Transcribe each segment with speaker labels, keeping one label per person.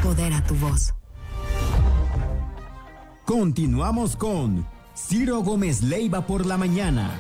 Speaker 1: poder a tu voz.
Speaker 2: Continuamos con Ciro Gómez Leiva por la mañana.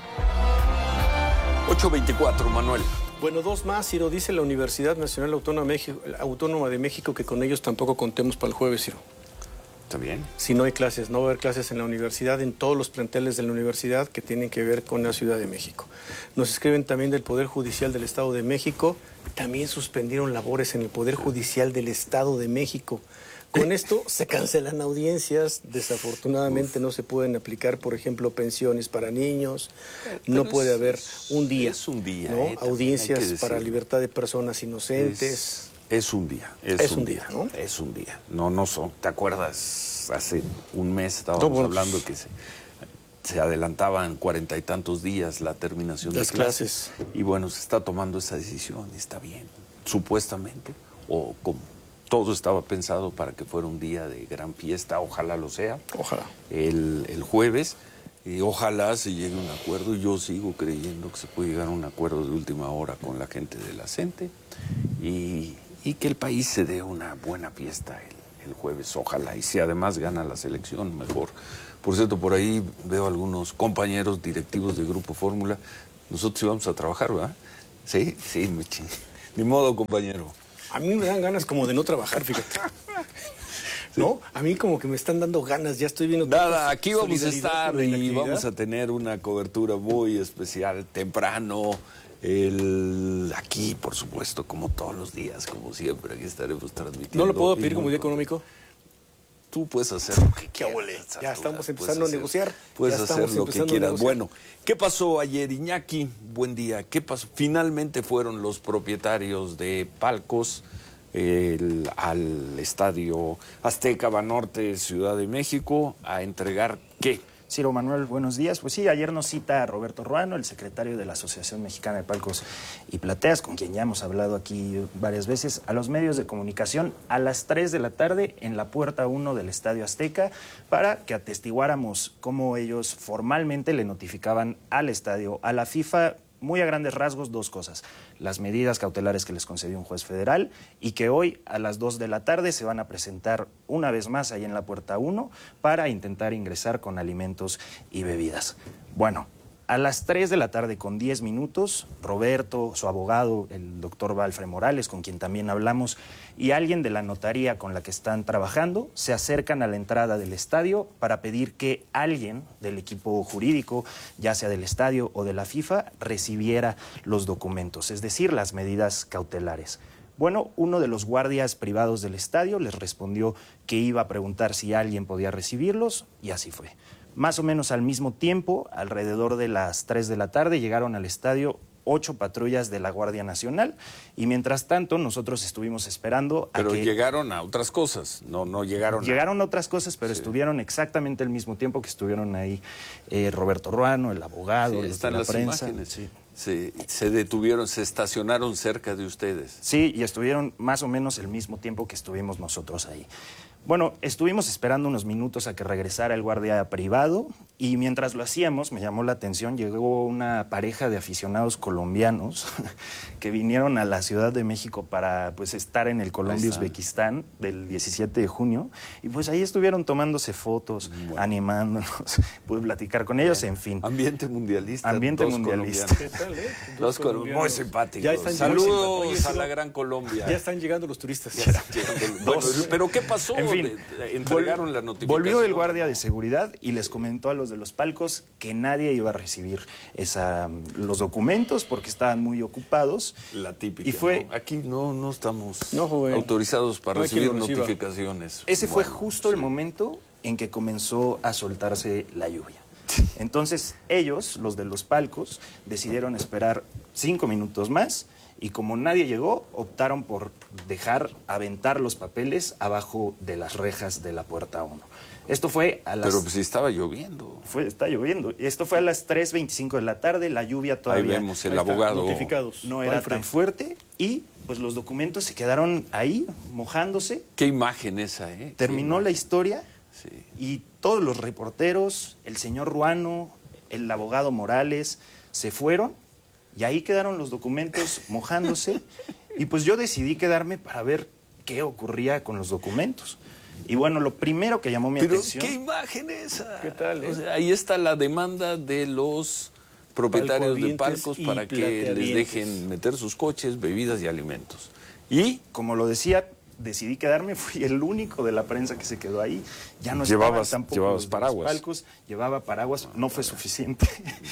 Speaker 3: 8:24, Manuel.
Speaker 4: Bueno, dos más, Ciro. Dice la Universidad Nacional Autónoma de México que con ellos tampoco contemos para el jueves, Ciro.
Speaker 3: ¿Está bien?
Speaker 4: Si no hay clases, no va a haber clases en la universidad, en todos los planteles de la universidad que tienen que ver con la Ciudad de México. Nos escriben también del Poder Judicial del Estado de México. También suspendieron labores en el Poder Judicial del Estado de México. Con esto se cancelan audiencias, desafortunadamente no se pueden aplicar, por ejemplo, pensiones para niños, no puede haber un día,
Speaker 3: es un día,
Speaker 4: ¿no? Audiencias para libertad de personas inocentes.
Speaker 3: Es un día.
Speaker 4: Es un día, ¿no?
Speaker 3: Es un día. No son. ¿Te acuerdas? Hace un mes estábamos hablando que se adelantaban 40 y tantos días la terminación de las clases. Y bueno, se está tomando esa decisión, está bien, supuestamente, o como todo estaba pensado para que fuera un día de gran fiesta, ojalá lo sea. Ojalá. El jueves, y ojalá se llegue a un acuerdo. Yo sigo creyendo que se puede llegar a un acuerdo de última hora con la gente de la CENTE y que el país se dé una buena fiesta el jueves, ojalá. Y si además gana la selección, mejor. Por cierto, por ahí veo algunos compañeros directivos de Grupo Fórmula. Nosotros íbamos a trabajar, ¿verdad? Sí, ni modo, compañero.
Speaker 4: A mí me dan ganas como de no trabajar, fíjate. ¿No? A mí como que me están dando ganas, ya estoy viendo...
Speaker 3: Nada, aquí vamos a estar y vamos a tener una cobertura muy especial, temprano. Aquí, por supuesto, como todos los días, como siempre, aquí estaremos transmitiendo.
Speaker 4: ¿No lo puedo pedir como día económico?
Speaker 3: Tú puedes hacer lo que quieras.
Speaker 4: Ya estamos empezando a negociar.
Speaker 3: Puedes hacer lo que quieras. Bueno, ¿qué pasó ayer, Iñaki? Buen día. ¿Qué pasó? Finalmente fueron los propietarios de palcos al Estadio Azteca Banorte, Ciudad de México, a entregar ¿qué?
Speaker 5: Ciro Manuel, buenos días. Pues sí, ayer nos cita Roberto Ruano, el secretario de la Asociación Mexicana de Palcos y Plateas, con quien ya hemos hablado aquí varias veces, a los medios de comunicación a las 3 de la tarde en la puerta 1 del Estadio Azteca para que atestiguáramos cómo ellos formalmente le notificaban al estadio, a la FIFA, muy a grandes rasgos, dos cosas: las medidas cautelares que les concedió un juez federal y que hoy a las 2 de la tarde se van a presentar una vez más ahí en la puerta 1 para intentar ingresar con alimentos y bebidas. Bueno, a las 3 de la tarde con 10 minutos, Roberto, su abogado, el doctor Valfre Morales, con quien también hablamos, y alguien de la notaría con la que están trabajando, se acercan a la entrada del estadio para pedir que alguien del equipo jurídico, ya sea del estadio o de la FIFA, recibiera los documentos, es decir, las medidas cautelares. Bueno, uno de los guardias privados del estadio les respondió que iba a preguntar si alguien podía recibirlos, y así fue. Más o menos al mismo tiempo, alrededor de las 3 de la tarde, llegaron al estadio 8 patrullas de la Guardia Nacional y mientras tanto nosotros estuvimos esperando a
Speaker 3: Pero llegaron a otras cosas, no llegaron
Speaker 5: Llegaron a otras cosas, pero estuvieron exactamente el mismo tiempo que estuvieron ahí Roberto Ruano, el abogado, los de la prensa.
Speaker 3: Imágenes. Se detuvieron, se estacionaron cerca de ustedes.
Speaker 5: Sí, y estuvieron más o menos el mismo tiempo que estuvimos nosotros ahí. Bueno, estuvimos esperando unos minutos a que regresara el guardia privado y mientras lo hacíamos, me llamó la atención, llegó una pareja de aficionados colombianos que vinieron a la Ciudad de México para pues estar en el Colombia-Uzbekistán del 17 de junio y pues ahí estuvieron tomándose fotos, animándonos, pude platicar con ellos, en fin.
Speaker 3: Ambiente mundialista.
Speaker 5: Ambiente mundialista.
Speaker 4: ¿Qué tal,
Speaker 3: Dos colombianos. Muy simpáticos.
Speaker 4: Saludos
Speaker 3: a la gran Colombia.
Speaker 4: Ya están llegando los turistas.
Speaker 3: Bueno, pero ¿qué pasó?
Speaker 5: En fin,
Speaker 3: entregaron la notificación.
Speaker 5: Volvió el guardia de seguridad y les comentó a los de los palcos que nadie iba a recibir los documentos porque estaban muy ocupados.
Speaker 3: La típica.
Speaker 5: Y fue,
Speaker 3: ¿no? Aquí no estamos
Speaker 4: joven,
Speaker 3: autorizados para recibir notificaciones.
Speaker 5: Ese fue justo el momento en que comenzó a soltarse la lluvia. Entonces ellos, los de los palcos, decidieron esperar 5 minutos más y como nadie llegó, optaron por aventar los papeles abajo de las rejas de la puerta 1. Esto fue a las...
Speaker 3: Pero pues estaba lloviendo.
Speaker 5: Está lloviendo. Esto fue a las 3:25 de la tarde, la lluvia todavía...
Speaker 3: Ahí vemos el abogado.
Speaker 4: Notificados.
Speaker 5: No era tan fuerte y pues los documentos se quedaron ahí, mojándose.
Speaker 3: Qué imagen esa, ¿eh?
Speaker 5: Terminó la historia
Speaker 3: sí.
Speaker 5: Y todos los reporteros, el señor Ruano, el abogado Morales, se fueron y ahí quedaron los documentos mojándose y pues yo decidí quedarme para ver qué ocurría con los documentos. Y bueno, lo primero que llamó mi atención...
Speaker 3: ¿Pero qué imagen esa?
Speaker 4: ¿Qué tal?
Speaker 3: O sea, ahí está la demanda de los propietarios de palcos para que les dejen meter sus coches, bebidas y alimentos.
Speaker 5: Y, como lo decía, decidí quedarme, fui el único de la prensa que se quedó ahí. Ya no
Speaker 3: llevabas
Speaker 5: tampoco
Speaker 3: los paraguas.
Speaker 5: Palcos, llevaba paraguas, no fue suficiente.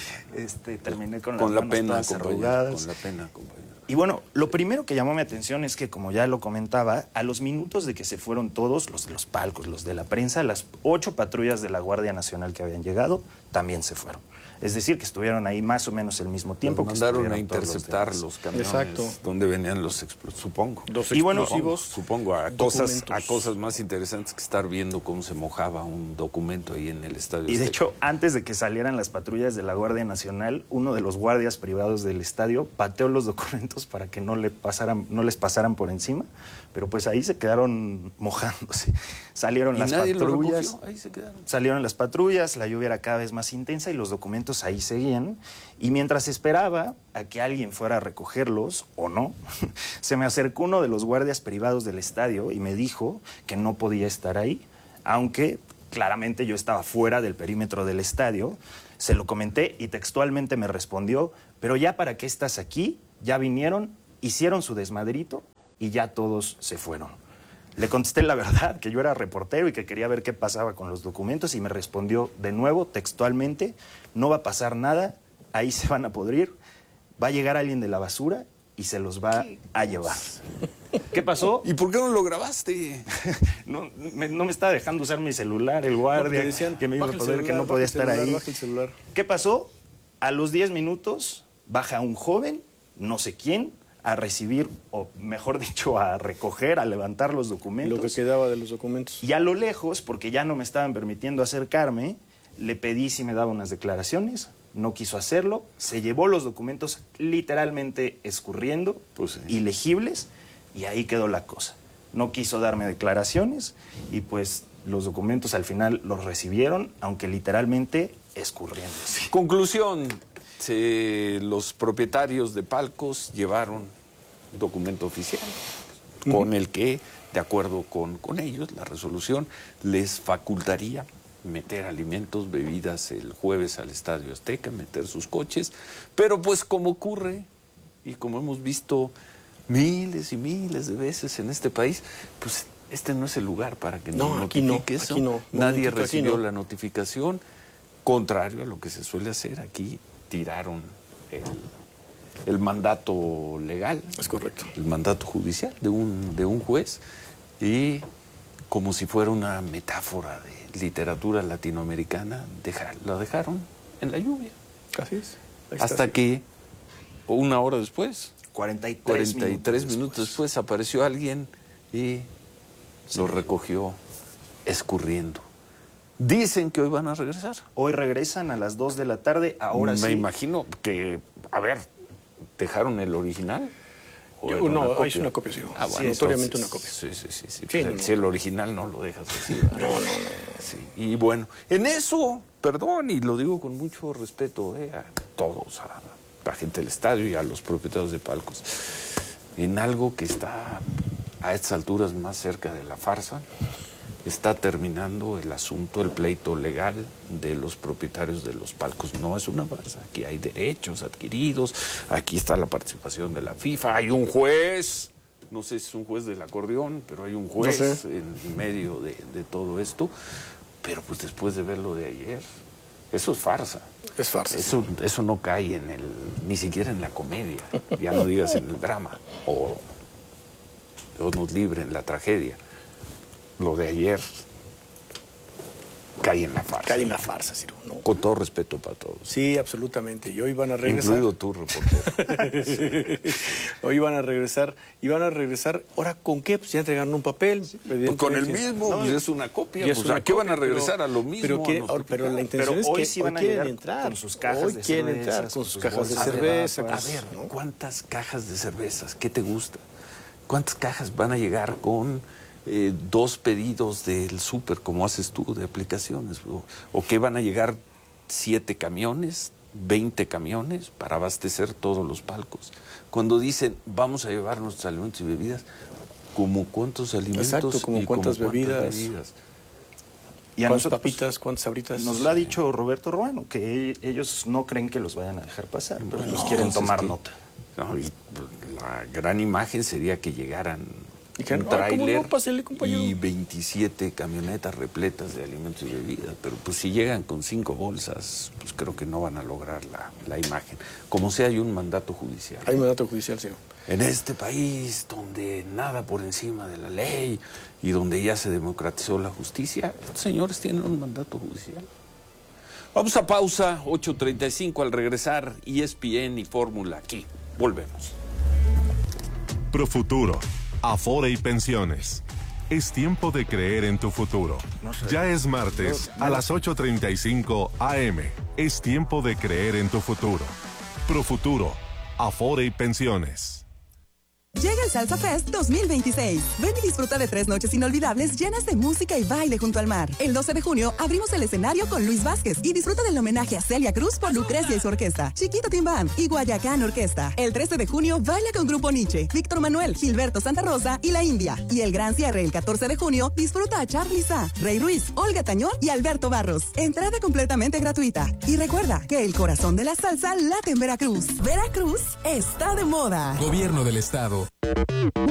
Speaker 5: Terminé con las
Speaker 3: la
Speaker 5: manos
Speaker 3: pena,
Speaker 5: todas arrugadas.
Speaker 3: Con la pena, compañero.
Speaker 5: Y bueno, lo primero que llamó mi atención es que, como ya lo comentaba, a los minutos de que se fueron todos, los de los palcos, los de la prensa, las 8 patrullas de la Guardia Nacional que habían llegado, también se fueron. Es decir, que estuvieron ahí más o menos el mismo tiempo.
Speaker 3: Los mandaron a interceptar los camiones.
Speaker 4: Exacto.
Speaker 3: Donde venían los explosivos, supongo.
Speaker 4: Los
Speaker 3: explosivos. Supongo, a cosas más interesantes que estar viendo cómo se mojaba un documento ahí en el estadio.
Speaker 5: Y de hecho, antes de que salieran las patrullas de la Guardia Nacional, uno de los guardias privados del estadio pateó los documentos para que no les pasaran por encima, pero pues ahí se quedaron mojándose. Salieron las patrullas.
Speaker 3: Ahí se quedaron.
Speaker 5: Salieron las patrullas, la lluvia era cada vez más intensa y los documentos ahí seguían. Y mientras esperaba a que alguien fuera a recogerlos, o no, se me acercó uno de los guardias privados del estadio y me dijo que no podía estar ahí, aunque claramente yo estaba fuera del perímetro del estadio. Se lo comenté y textualmente me respondió: pero ya para qué estás aquí, ya vinieron, hicieron su desmadrito y ya todos se fueron. Le contesté la verdad, que yo era reportero y que quería ver qué pasaba con los documentos, y me respondió de nuevo textualmente: no va a pasar nada, ahí se van a podrir, va a llegar alguien de la basura y se los va a llevar. ¿Qué pasó?
Speaker 3: ¿Y por qué no lo grabaste?
Speaker 5: No me estaba dejando usar mi celular, el guardia,
Speaker 4: decían,
Speaker 5: que me iba a poder, que no podía estar ahí. ¿Qué pasó? A los 10 minutos baja un joven, no sé quién, a recibir, o mejor dicho, a recoger, a levantar los documentos.
Speaker 4: Lo que quedaba de los documentos.
Speaker 5: Y a lo lejos, porque ya no me estaban permitiendo acercarme, le pedí si me daba unas declaraciones, no quiso hacerlo, se llevó los documentos literalmente escurriendo,
Speaker 3: pues sí,
Speaker 5: ilegibles, y ahí quedó la cosa. No quiso darme declaraciones y pues los documentos al final los recibieron, aunque literalmente escurriendo.
Speaker 3: Conclusión. Los propietarios de palcos llevaron documento oficial con el que, de acuerdo con ellos, la resolución les facultaría meter alimentos, bebidas el jueves al Estadio Azteca, meter sus coches, pero pues como ocurre y como hemos visto miles y miles de veces en este país, pues este no es el lugar para que nos notifique eso.
Speaker 4: Aquí no.
Speaker 3: Nadie recibió la notificación, contrario a lo que se suele hacer aquí. Tiraron el mandato legal.
Speaker 4: Es correcto.
Speaker 3: El mandato judicial de un juez, y como si fuera una metáfora de literatura latinoamericana, la dejaron en la lluvia.
Speaker 4: Así es.
Speaker 3: Hasta que, una hora después,
Speaker 5: 43
Speaker 3: minutos después, apareció alguien y lo recogió escurriendo. Dicen que hoy van a regresar.
Speaker 5: Hoy regresan a las 2 de la tarde, ahora sí.
Speaker 3: Me imagino que, a ver, ¿dejaron el original?
Speaker 4: No, es una copia, sí.
Speaker 3: Ah, bueno,
Speaker 4: sí, notoriamente una copia.
Speaker 3: Sí.
Speaker 4: Sí,
Speaker 3: si el original no lo dejas así. No. Sí. Y bueno, en eso, perdón, y lo digo con mucho respeto a todos, a la gente del estadio y a los propietarios de palcos, en algo que está a estas alturas más cerca de la farsa. Está terminando el asunto, el pleito legal de los propietarios de los palcos. No es una farsa, aquí hay derechos adquiridos, aquí está la participación de la FIFA, hay un juez, no sé si es un juez del acordeón, pero hay un juez en medio de todo esto. Pero pues después de ver lo de ayer, eso es farsa.
Speaker 4: Es farsa.
Speaker 3: Eso no cae ni siquiera en la comedia, ya no digas en el drama, o Dios nos libre en la tragedia. Lo de ayer cae en la farsa.
Speaker 4: Cae en la farsa, Ciro. ¿No?
Speaker 3: Con todo respeto para todos.
Speaker 4: Sí, absolutamente. Y hoy van a regresar.
Speaker 3: Incluido tú, reportero.
Speaker 4: Sí. Hoy van a regresar. ¿Y van a regresar? ¿Ahora con qué? Pues ya entregaron un papel.
Speaker 3: Pues con el mismo,
Speaker 4: no,
Speaker 3: pues es una copia.
Speaker 4: Pues
Speaker 3: ¿A qué van a regresar? A lo mismo.
Speaker 4: Pero la intención es
Speaker 5: hoy
Speaker 4: que
Speaker 5: sí van a
Speaker 4: quieren
Speaker 5: llegar
Speaker 4: entrar.
Speaker 5: Con sus cajas
Speaker 4: hoy
Speaker 5: de
Speaker 4: quieren
Speaker 5: cervezas,
Speaker 4: entrar con sus cajas de
Speaker 5: bolsas
Speaker 4: cerveza.
Speaker 3: A ver, ¿no? ¿Cuántas cajas de cervezas? ¿Qué te gusta? ¿Cuántas cajas van a llegar con 2 pedidos del súper, como haces tú, de aplicaciones? ¿O qué van a llegar 7 camiones, 20 camiones para abastecer todos los palcos? Cuando dicen, vamos a llevar nuestros alimentos y bebidas, como cuántos alimentos.
Speaker 4: Exacto, como cuántas bebidas.
Speaker 5: Y a
Speaker 4: ¿Cuántas
Speaker 5: nosotros,
Speaker 4: papitas, cuántas sabritas?
Speaker 5: Nos lo ha dicho Roberto Ruano, que ellos no creen que los vayan a dejar pasar, pero los quieren tomar nota.
Speaker 3: No, la gran imagen sería que llegaran un
Speaker 4: ¿cómo
Speaker 3: tráiler
Speaker 4: no? Pásele, compañero.
Speaker 3: y 27 camionetas repletas de alimentos y bebidas. Pero pues si llegan con 5 bolsas, pues creo que no van a lograr la imagen. Como sea, hay un mandato judicial.
Speaker 4: Hay un mandato judicial, sí.
Speaker 3: En este país donde nada por encima de la ley y donde ya se democratizó la justicia, estos señores tienen un mandato judicial. Vamos a pausa, 8:35 al regresar, ESPN y Fórmula aquí. Volvemos.
Speaker 1: Profuturo, Afore y Pensiones. Es tiempo de creer en tu futuro. Ya es martes a las 8:35 AM. Es tiempo de creer en tu futuro. Profuturo, Afore y Pensiones.
Speaker 6: Llega el Salsa Fest 2026. Ven y disfruta de 3 noches inolvidables llenas de música y baile junto al mar. El 12 de junio abrimos el escenario con Luis Vázquez y disfruta del homenaje a Celia Cruz por Lucrecia y su orquesta, Chiquito Team Band y Guayacán Orquesta. El 13 de junio baila con Grupo Nietzsche, Víctor Manuel, Gilberto Santa Rosa y La India. Y el gran cierre el 14 de junio disfruta a Charly Sa, Rey Ruiz, Olga Tañón y Alberto Barros. Entrada completamente gratuita. Y recuerda que el corazón de la salsa late en Veracruz. Veracruz está de moda.
Speaker 7: Gobierno del Estado.